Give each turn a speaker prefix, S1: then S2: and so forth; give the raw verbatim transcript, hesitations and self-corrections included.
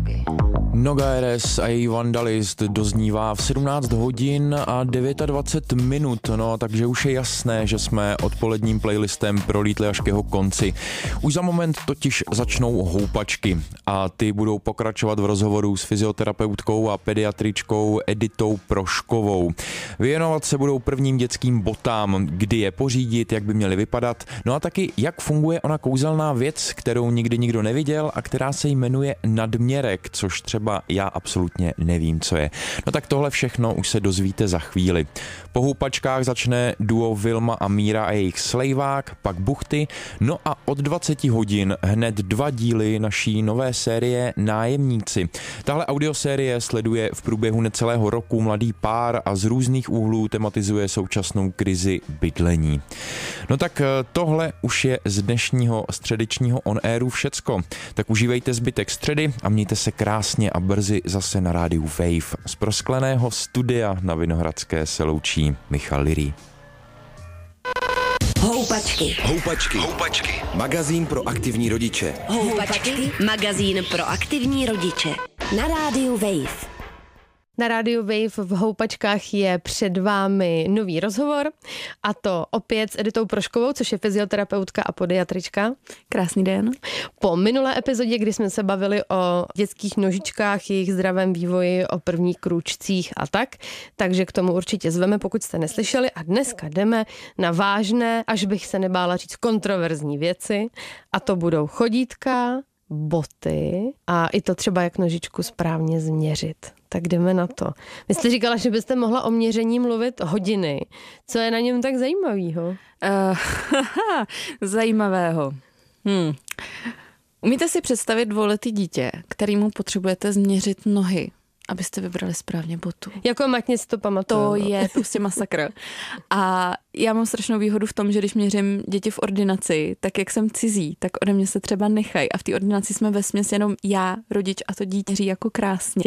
S1: Houpačky.
S2: Noga R S a její Vandalist doznívá v sedmnáct hodin a dvacet devět minut, no takže už je jasné, že jsme odpoledním playlistem prolítli až k jeho konci. Už za moment totiž začnou houpačky a ty budou pokračovat v rozhovoru s fyzioterapeutkou a pediatričkou Editou Proškovou. Věnovat se budou prvním dětským botám, kdy je pořídit, jak by měly vypadat, no a taky jak funguje ona kouzelná věc, kterou nikdy nikdo neviděl a která se jmenuje nadměrek, což třeba já absolutně nevím, co je. No tak tohle všechno už se dozvíte za chvíli. Po houpačkách začne duo Vilma a Míra a jejich Slejvák, pak Buchty, no a od dvacet hodin hned dva díly naší nové série Nájemníci. Tahle audiosérie sleduje v průběhu necelého roku mladý pár a z různých úhlů tematizuje současnou krizi bydlení. No tak tohle už je z dnešního středečního on airu všecko. Tak užívejte zbytek středy a mějte se krásně a brzy zase na rádiu Wave. Z proskleného studia na Vinohradské se loučí Michal Lirý.
S1: Houpačky.
S3: Houpačky. Houpačky. Magazín pro aktivní rodiče.
S1: Houpačky. Magazín pro aktivní rodiče. Na rádiu Wave.
S4: Na rádiu Wave v Houpačkách je před vámi nový rozhovor a to opět s Editou Proškovou, což je fyzioterapeutka a pediatrička.
S5: Krásný den.
S4: Po minulé epizodě, kdy jsme se bavili o dětských nožičkách, jejich zdravém vývoji, o prvních krůčcích a tak, takže k tomu určitě zveme, pokud jste neslyšeli, a dneska jdeme na vážné, až bych se nebála říct kontroverzní věci, a to budou chodítka, boty a i to třeba, jak nožičku správně změřit. Tak jdeme na to. Vy jste říkala, že byste mohla o měření mluvit hodiny. Co je na něm tak zajímavého?
S5: Uh, zajímavého. Hmm. Umíte si představit dvouletý dítě, kterému potřebujete změřit nohy, abyste vybrali správně botu?
S4: Jako matně si to pamatuju.
S5: To je prostě masakr. A já mám strašnou výhodu v tom, že když měřím děti v ordinaci, tak jak jsem cizí, tak ode mě se třeba nechají. A v té ordinaci jsme vesměs jenom já, rodič a to dítě měří jako krásně.